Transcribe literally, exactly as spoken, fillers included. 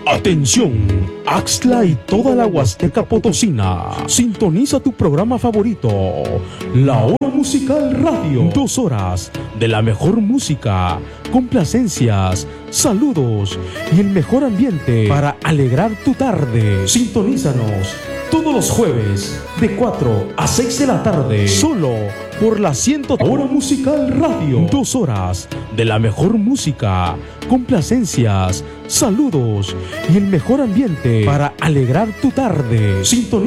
Atención, Axtla y toda la Huasteca Potosina. Sintoniza tu programa favorito, La Hora Musical Radio. Dos horas de la mejor música, complacencias, saludos y el mejor ambiente para alegrar tu tarde. Sintonízanos todos los jueves de cuatro a seis de la tarde, solo por la ciento Hora Musical Radio. Dos horas de la mejor música, complacencias, saludos y el mejor ambiente para alegrar tu tarde. Sintoniza